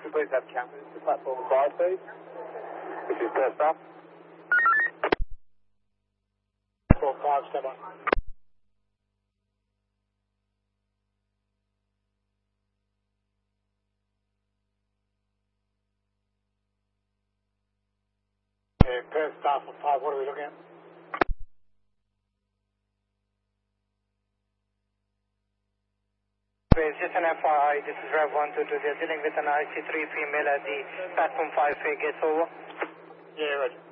please have captains to platform 5, please. This is first up. Platform 5, step on. Perth staff on 5, what are we looking at? Just an FYI, this is Rev 122. They're dealing with an IC3 female at the platform 5 gate over. Yeah, right.